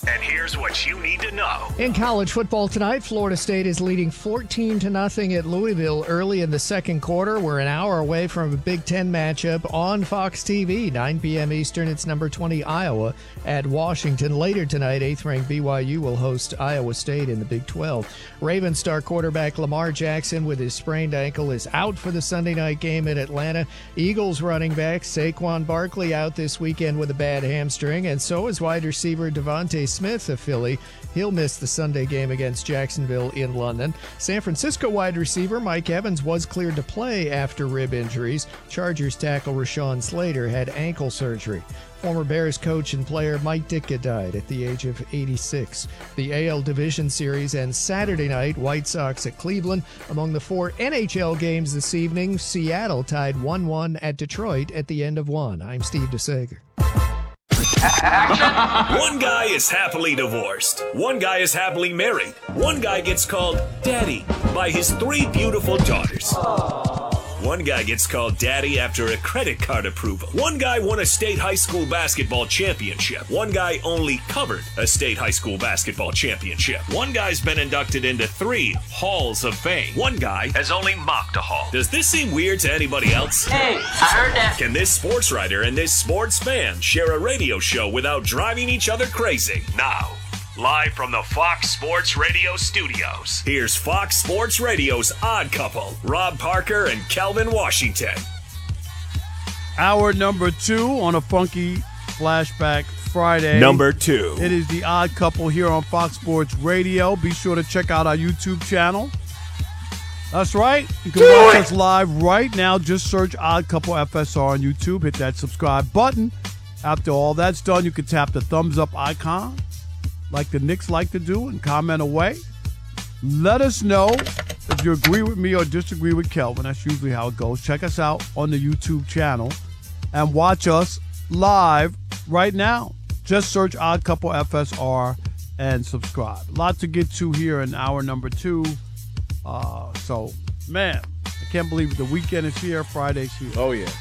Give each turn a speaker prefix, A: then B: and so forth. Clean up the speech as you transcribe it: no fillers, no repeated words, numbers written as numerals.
A: And here's what you need to know.
B: In college football tonight, Florida State is leading 14-0 at Louisville early in the second quarter. We're an hour away from a Big Ten matchup on Fox TV, 9 p.m. Eastern. It's number 20 Iowa at Washington. Later tonight, 8th-ranked BYU will host Iowa State in the Big 12. Ravens star quarterback Lamar Jackson with his sprained ankle is out for the Sunday night game in Atlanta. Eagles running back Saquon Barkley out this weekend with a bad hamstring, and so is wide receiver Devontae Smith of Philly. He'll miss the Sunday game against Jacksonville in London. San Francisco wide receiver Mike Evans was cleared to play after rib injuries. Chargers tackle Rashawn Slater had ankle surgery. Former Bears coach and player Mike Ditka died at the age of 86. The AL Division Series ends Saturday night. White Sox at Cleveland. Among the 4 NHL games this evening, Seattle tied 1-1 at Detroit at the end of one. I'm Steve DeSager.
A: One guy is happily divorced. One guy is happily married. One guy gets called Daddy by his 3 beautiful daughters. One guy gets called Daddy after a credit card approval. One guy won a state high school basketball championship. One guy only covered a state high school basketball championship. One guy's been inducted into 3 halls of fame. One guy has only mocked a hall. Does this seem weird to anybody else?
C: Hey, I heard that.
A: Can this sports writer and this sports fan share a radio show without driving each other crazy? Now, live from the Fox Sports Radio studios, here's Fox Sports Radio's Odd Couple, Rob Parker and Kelvin Washington.
D: Hour number 2 on a funky flashback Friday.
A: Number 2.
D: It is the Odd Couple here on Fox Sports Radio. Be sure to check out our YouTube channel. That's right. You can watch us live right now. Just search Odd Couple FSR on YouTube. Hit that subscribe button. After all that's done, you can tap the thumbs up icon like the Knicks like to do and comment away. Let us know if you agree with me or disagree with Kelvin. That's usually how it goes. Check us out on the YouTube channel and watch us live right now. Just search Odd Couple FSR and subscribe. A lot to get to here in hour number 2. So, man, I can't believe the weekend is here. Friday's here.
E: Oh, yeah.